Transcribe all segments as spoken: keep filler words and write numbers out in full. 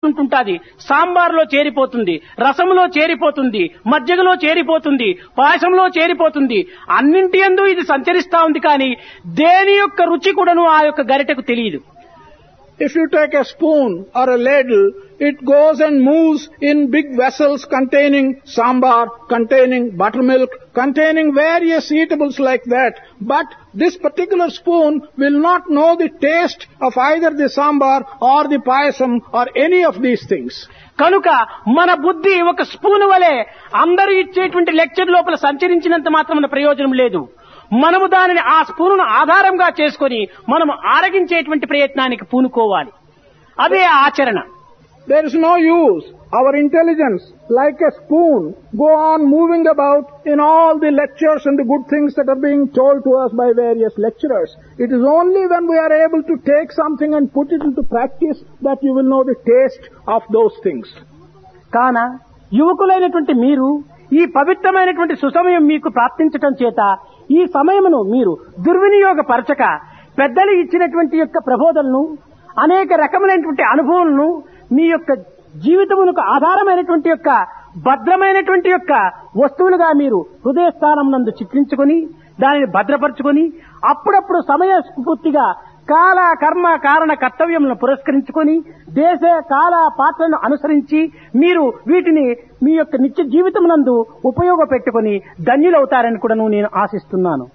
ఉంటుంటాది, సాంబార్లో చేరిపోతుంది, రసంలో చేరిపోతుంది, మజ్జిగలో చేరిపోతుంది, పాయసంలో చేరిపోతుంది. అన్నింటి యందు ఇది సంచరిస్తా ఉంది. కానీ దేని యొక్క రుచి కూడాను ఆ యొక్క గరిటెకు తెలియదు. If you take a spoon or a ladle, it goes and moves in big vessels containing sambar, containing buttermilk, containing various eatables like that. But this particular spoon will not know the taste of either the sambar or the payasam or any of these things. కనుక మన బుద్ధి ఒక spoon వలె అందరూ ఇచ్చేటువంటి lecture లోపల సంచరించినంత మాత్రం ప్రయోజనం లేదు. మనము దానిని ఆ స్పూనును ఆధారంగా చేసుకొని మనము ఆరగించేటువంటి ప్రయత్నానికి పూనుకోవాలి. అదే ఆచరణ. There is no use. Our intelligence, like a spoon, go on moving about in all the lectures and the good things that are being told to us by various lecturers. It is only when we are able to take something and put it into practice that you will know the taste of those things. కాన యువకులైనటువంటి మీరు ఈ పవిత్రమైనటువంటి సుసమయం మీకు ప్రాప్తించటం చేత ఈ సమయమును మీరు దుర్వినియోగపరచక పెద్దలు ఇచ్చినటువంటి యొక్క ప్రబోధనను, అనేక రకములైనటువంటి అనుభవాలను మీ యొక్క జీవితమునకు ఆధారమైనటువంటి యొక్క భద్రమైనటువంటి యొక్క వస్తువులుగా మీరు హృదయస్థానం నందు చిత్రించుకొని దానిని భద్రపరచుకొని అప్పుడప్పుడు సమయ స్ఫూర్తిగా కాల కర్మ కారణ కర్తవ్యములను పురస్కరించుకొని దేశ కాల పాత్రను అనుసరించి మీరు వీటిని మీ యొక్క నిత్య జీవితమునందు ఉపయోగపెట్టుకొని ధన్యులవుతారని కూడా నేను ఆశిస్తున్నాను.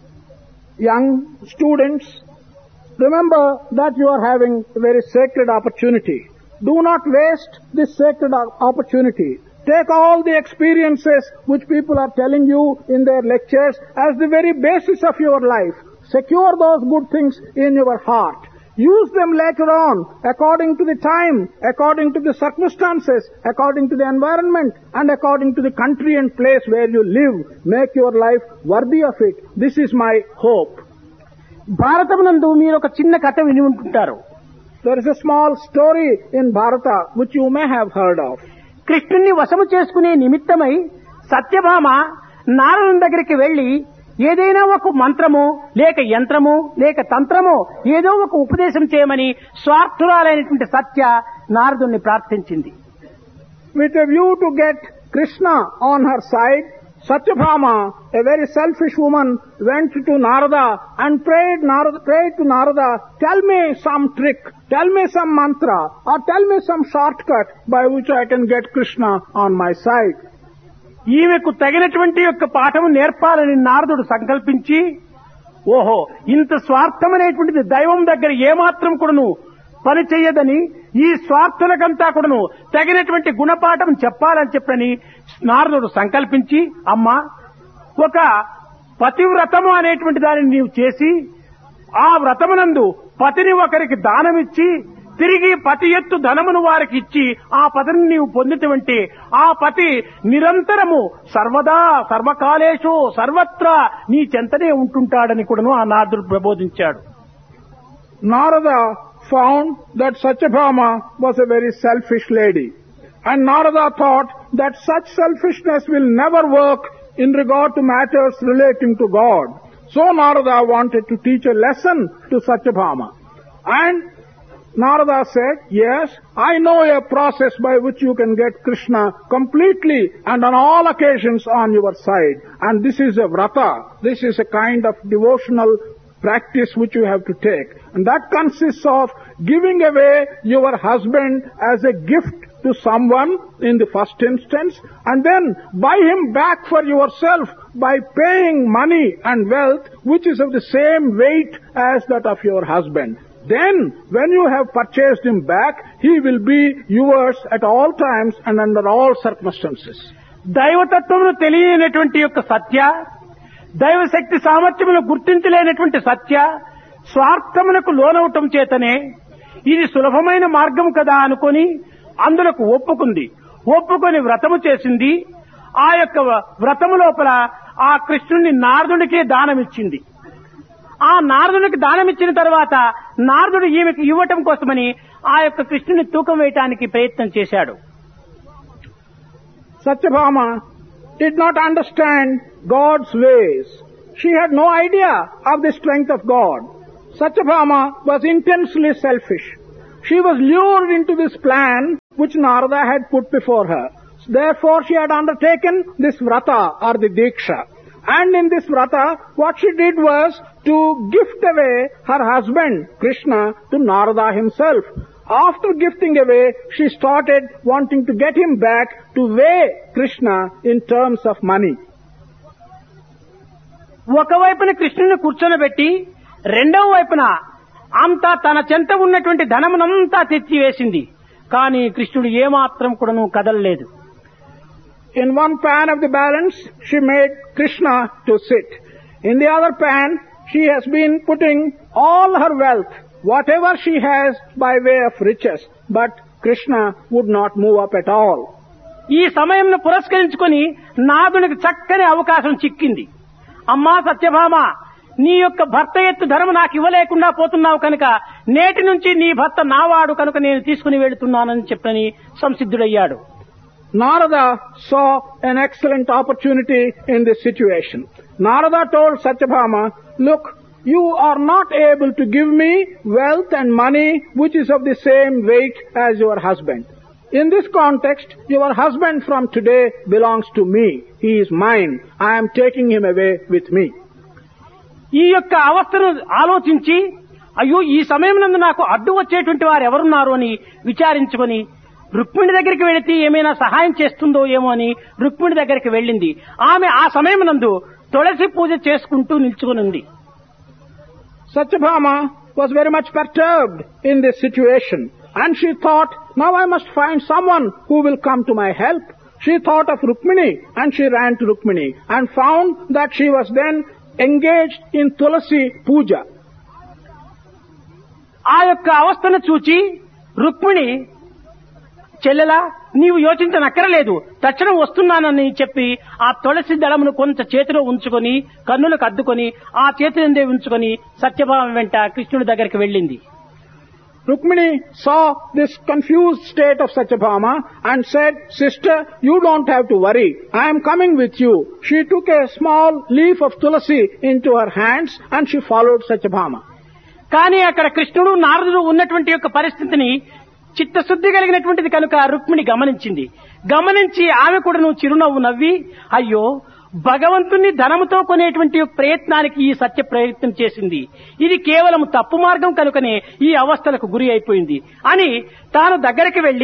Young students, remember that you are having a very sacred opportunity. Do not waste this sacred opportunity. Take all the experiences which people are telling you in their lectures as the very basis of your life. Secure those good things in your heart. Use them later on, according to the time, according to the circumstances, according to the environment, and according to the country and place where you live. Make your life worthy of it. This is my hope. భారతమునందు మీరు ఒక చిన్న కథ విని ఉంటుంటారు. There is a small story in Bharata which you may have heard of. కృష్ణుని వశము చేసుకునే నిమిత్తమై సత్యభామ నారదుని దగ్గరికి వెళ్లి ఏదైనా ఒక మంత్రము లేక యంత్రము లేక తంత్రము ఏదో ఒక ఉపదేశం చేయమని స్వార్థురాలైనటువంటి సత్య నారదుని ప్రార్థించింది. With a view to get Krishna on her side, Satyabhama, a very selfish woman, went to Narada and prayed, Narada, prayed to Narada, tell me some trick, tell me some mantra, or tell me some shortcut by which I can get Krishna on my side. ఈమెకు తగినటువంటి యొక్క పాఠము నేర్పాలని నారదుడు సంకల్పించి, ఓహో ఇంత స్వార్థమనేటువంటిది దైవం దగ్గర ఏమాత్రం కూడాను పని చెయ్యదని ఈ స్వార్థులకంతా కూడాను తగినటువంటి గుణపాఠం చెప్పాలని చెప్పని నారదుడు సంకల్పించి, అమ్మా ఒక పతివ్రతము అనేటువంటి దానిని నీవు చేసి ఆ వ్రతమునందు పతిని ఒకరికి దానమిచ్చి తిరిగి పతి ఎత్తు ధనమును వారికి ఇచ్చి ఆ పతిని నీవు పొందినటువంటి ఆ పతి నిరంతరము సర్వదా సర్వకాలేషు సర్వత్రా నీ చెంతనే ఉంటుంటాడని కూడాను ఆ నారదుడు ప్రబోధించాడు. Narada found that Satyabhama was a very selfish lady, and Narada thought that such selfishness will never work in regard to matters relating to God. So Narada wanted to teach a lesson to Satyabhama, and Narada said, yes, I know a process by which you can get Krishna completely and on all occasions on your side. And this is a vrata. This is a kind of devotional practice which you have to take. And that consists of giving away your husband as a gift to someone in the first instance, and then buy him back for yourself by paying money and wealth which is of the same weight as that of your husband. Then, when you have purchased him back, he will be yours at all times and under all circumstances. దైవతత్వమును తెలియనటువంటి యొక్క సత్య, దైవశక్తి సామర్థ్యమును గుర్తించలేనటువంటి సత్య స్వార్థమునకు లోనవటం చేతనే ఇది సులభమైన మార్గం కదా అనుకొని అందులకు ఒప్పుకుంది. ఒప్పుకొని వ్రతము చేసింది. ఆ యొక్క వ్రతము లోపల ఆ కృష్ణుని నారదుడికే దానమిచ్చింది. ఆ నారదునికి దానం ఇచ్చిన తర్వాత నారదుడు ఈమెకు ఇవ్వటం కోసమని ఆ యొక్క కృష్ణుని తూకం వేయటానికి ప్రయత్నం చేశాడు. Satyabhama did not understand God's ways. She had no idea of the strength of God. Satyabhama was intensely selfish. She was lured into this plan which Narada had put before her. Therefore she had undertaken this vrata or the diksha. And in this vrata, what she did was to gift away her husband, Krishna, to Narada himself. After gifting away, she started wanting to get him back to weigh Krishna in terms of money. ఒకవైపున కృష్ణుని కూర్చొనబెట్టి రెండవ వైపున అంతా తన చెంత ఉన్నటువంటి ధనమునంతా తెచ్చివేసింది. కానీ కృష్ణుడు ఏమాత్రం కూడాను కదలలేదు. In one pan of the balance, she made Krishna to sit. In the other pan, she has been putting all her wealth, whatever she has, by way of riches. But Krishna would not move up at all. ఈ సమయంను పురస్కరించుకొని నాదునికి చక్కని అవకాశం చిక్కింది. అమ్మా సత్యభామ, నీ యొక్క భర్త ఎత్తు ధనము నాకు ఇవ్వలేకుండా పోతున్నావు కనుక నేటి నుంచి నీ భర్త నావాడు కనుక నేను తీసుకుని వెళుతున్నానని చెప్పని సంసిద్ధుడయ్యాడు. Narada saw an excellent opportunity in this situation. Narada told Satyabhama, look, you are not able to give me wealth and money which is of the same weight as your husband. In this context, your husband from today belongs to me. He is mine. I am taking him away with me. ఈ యొక్క అవస్థను ఆలోచించి అయ్యో ఈ సమయంలో నాకు అడ్డు వచ్చేటువంటి వారు ఎవరున్నారు అని విచారించుకొని రుక్మిణి దగ్గరికి వెళితే ఏమైనా సహాయం చేస్తుందో ఏమో అని రుక్మిణి దగ్గరికి వెళ్ళింది. ఆమె ఆ సమయం నందు తులసి పూజ చేసుకుంటూ నిల్చుకుని ఉంది. Satyabhama was very much perturbed in this situation, and she thought, now I must find someone who will come to my help. She thought of Rukmini, and she ran to Rukmini and found that she was then engaged in Tulasi Puja. ఆ యొక్క అవస్థను చూచి రుక్మిణి, చెల్లెలా నీవు యోచించనక్కరలేదు, తక్షణం వస్తున్నానని చెప్పి ఆ తులసి దళమును కొంత చేతిలో ఉంచుకొని కన్నులకు అద్దుకొని ఆ చేతినందే ఉంచుకొని సత్యభామ వెంట కృష్ణుడి దగ్గరికి వెళ్ళింది. Rukmini saw this confused state of Satyabhama and said, sister, you don't have to worry. I am coming with you. She took a small leaf of tulasi into her hands and she followed Satyabhama. కానీ అక్కడ కృష్ణుడు నారదుడు ఉన్నటువంటి యొక్క పరిస్థితిని చిత్తశుద్ధి కలిగినటువంటిది కనుక రుక్మిణి గమనించింది. గమనించి ఆమె కూడా నువ్వు చిరునవ్వు నవ్వి, అయ్యో భగవంతుణ్ణి ధనముతో కొనేటువంటి ప్రయత్నానికి ఈ సత్య ప్రయత్నం చేసింది, ఇది కేవలం తప్పు మార్గం కనుకనే ఈ అవస్థలకు గురి అయిపోయింది అని తాను దగ్గరికి వెళ్లి,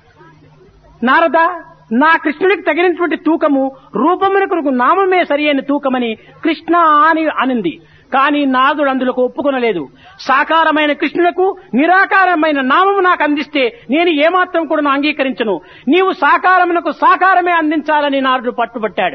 నారద, నా కృష్ణుడికి తగినటువంటి తూకము రూపమునకు నామమే సరి అయిన తూకమని కృష్ణ అని అనింది. కానీ నారదుడు అందులకు ఒప్పుకొనలేదు. సాకారమైన కృష్ణులకు నిరాకారమైన నామము నాకు అందిస్తే నేను ఏమాత్రం కూడా అంగీకరించను, నీవు సాకారమునకు సాకారమే అందించాలని నారదుడు పట్టుబట్టాడు.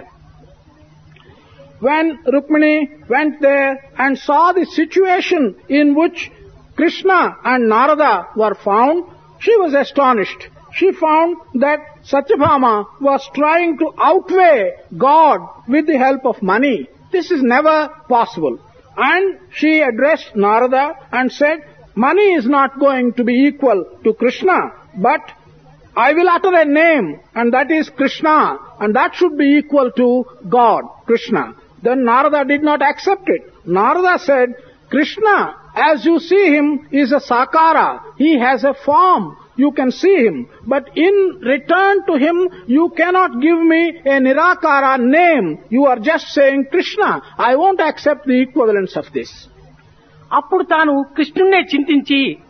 When Rukmini went there and saw the situation in which Krishna and Narada were found, she was astonished. She found that Satyabhama was trying to outweigh God with the help of money. This is never possible. And she addressed Narada and said, money is not going to be equal to Krishna, but I will utter a name, and that is Krishna, and that should be equal to God, Krishna. Then Narada did not accept it. Narada said, Krishna, as you see him, is a sakara. He has a form. You can see him. But in return to him, you cannot give me a nirakara name. You are just saying Krishna. I won't accept the equivalence of this. అప్పుడు తాను కృష్ణుణ్ణే చింతించి